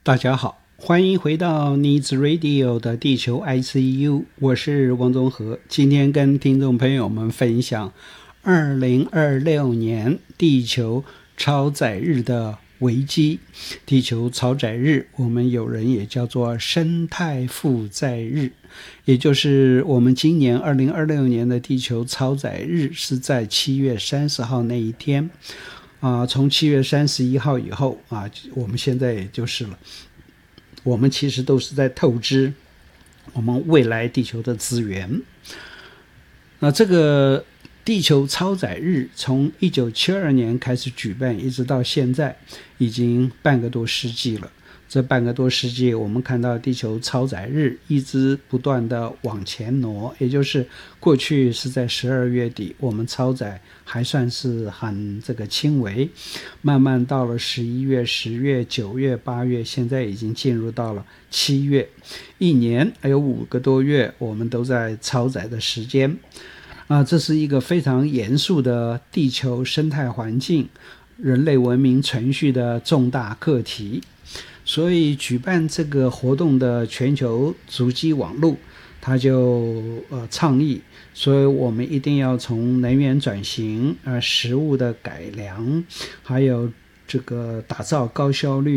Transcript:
大家好，欢迎回到 Needs Radio 的地球 ICU， 我是王宗和。今天跟听众朋友们分享2026年地球超载日的危机。地球超载日，我们有人也叫做生态负载日，也就是我们今年2026年的地球超载日是在7月30号那一天。从7月31号以后我们现在也就是了，我们其实都是在透支我们未来地球的资源。那这个地球超载日从1972年开始举办，一直到现在已经半个多世纪了。这半个多世纪，我们看到地球超载日一直不断的往前挪，也就是过去是在12月底，我们超载还算是很轻微，慢慢到了11月、10月、9月、8月，现在已经进入到了7月，一年还有5个多月，我们都在超载的时间。这是一个非常严肃的地球生态环境、人类文明存续的重大课题。所以举办这个活动的全球足迹网络，它就倡议，所以我们一定要从能源转型、食物的改良，还有这个打造高效率